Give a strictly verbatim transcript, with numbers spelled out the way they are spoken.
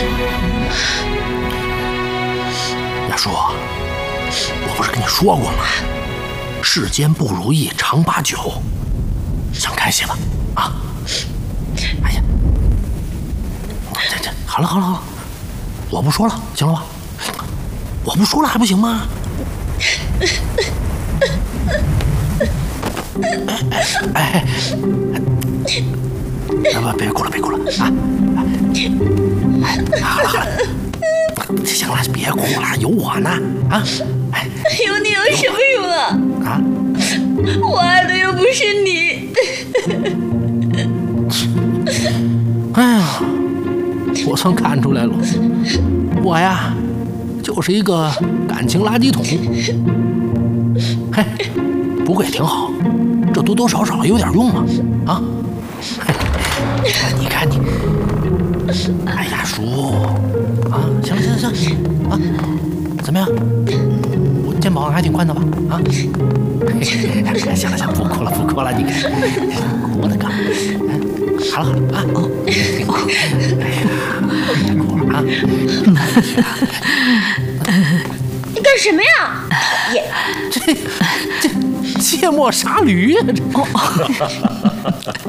亚叔，我不是跟你说过吗？世间不如意常八九，想开些吧，啊！哎呀，这这好了好了好了，我不说了，行了吧？我不说了还不行吗？哎哎哎，不别哭了别哭了啊！哎，好了好了，行了别哭了，有我呢啊！哎， 有你有什么用啊？ 啊！ 我爱的又不是你。 哎呀，我算看出来了，我呀就是一个感情垃圾桶。嘿，不过也挺好，这多多少少有点用嘛，啊！嘿，你看你，哎呀叔，啊，行了行了行了，啊，怎么样？我肩膀还挺宽的吧？啊，行了行了，不哭了不哭了，你看，哭的干嘛？好了好了啊，哦，哎呀，别哭了啊！ 你干什么呀？也， 这这芥末杀驴呀！这哦。